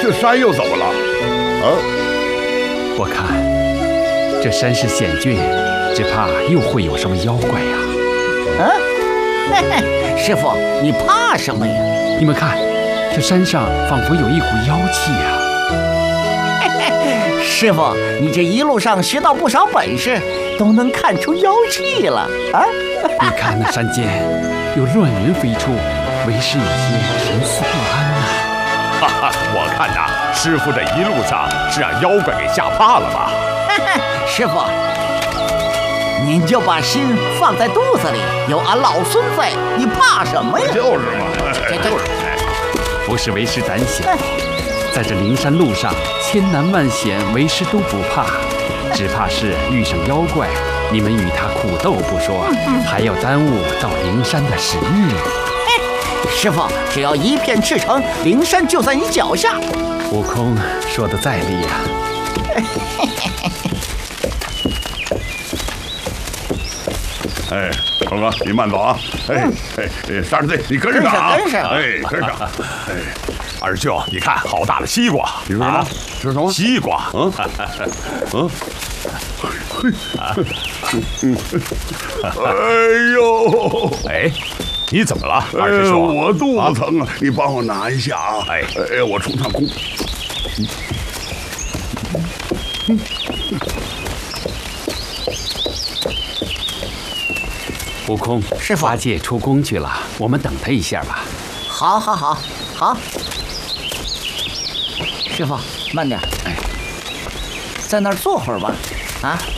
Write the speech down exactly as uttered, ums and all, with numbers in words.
这山又怎么了？啊？ 我看这山势险峻，只怕又会有什么妖怪呀。 啊？嘿嘿，师傅，你怕什么呀？ 你们看，这山上仿佛有一股妖气呀。 嘿嘿，师傅，你这一路上学到不少本事，都能看出妖气了啊！ 你看那山间有乱云飞出，为师有些神思不安呐。 哈哈，我看呐，师傅这一路上是让妖怪给吓怕了吧？ 师傅，您就把心放在肚子里，有俺老孙在，你怕什么呀？ 就是嘛， 这这不是为师胆小，在这灵山路上千难万险，为师都不怕，只怕是遇上妖怪，你们与他苦斗不说，还要耽误到灵山的时日。 师傅，只要一片赤诚，灵山就在你脚下。 悟空说的在理呀、 哎，猴哥，你慢走啊！哎哎哎，沙师弟，你跟上啊！ 跟上， 哎，跟上！哎， 二舅，你看，好大的西瓜！ 你说什么？这是什么？ 西瓜。 嗯嗯。哎呦！ 哎，你怎么了，二哎， 师兄？ 我肚子疼啊！你帮我拿一下啊！ 哎哎，我冲趟空。 悟空， 师傅八戒出宫去了，我们等他一下吧。 好，好，好，好。师傅，慢点，哎，在那儿坐会儿吧，啊。